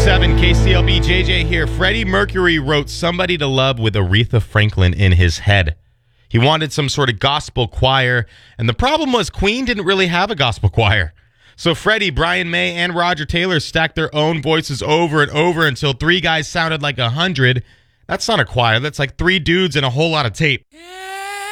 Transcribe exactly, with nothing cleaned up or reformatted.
seven K C L B, J J here. Freddie Mercury wrote Somebody to Love with Aretha Franklin in his head. He wanted some sort of gospel choir, and the problem was Queen didn't really have a gospel choir. So Freddie, Brian May, and Roger Taylor stacked their own voices over and over until three guys sounded like a hundred. That's not a choir. That's like three dudes and a whole lot of tape.